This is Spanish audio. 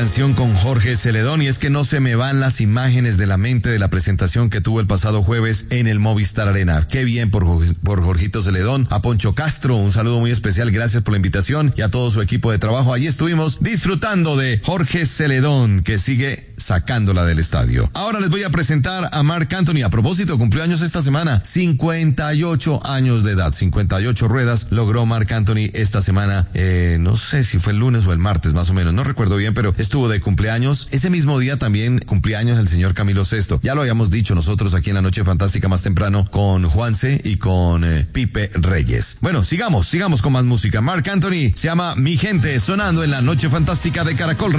canción con Jorge Celedón, y es que no se me van las imágenes de la mente de la presentación que tuvo el pasado jueves en el Movistar Arena. Qué bien por Jorgito Celedón. A Poncho Castro, un saludo muy especial, gracias por la invitación, y a todo su equipo de trabajo. Allí estuvimos disfrutando de Jorge Celedón, que sigue sacándola del estadio. Ahora les voy a presentar a Marc Anthony. A propósito, cumplió años esta semana, 58 años de edad, 58 ruedas logró Marc Anthony esta semana, no sé si fue el lunes o el martes más o menos, no recuerdo bien, pero estuvo de cumpleaños. Ese mismo día también cumpleaños el señor Camilo Sesto. Ya lo habíamos dicho nosotros aquí en la Noche Fantástica más temprano con Juanse y con Pipe Reyes. Bueno, sigamos con más música. Marc Anthony se llama Mi Gente, sonando en la Noche Fantástica de Caracol.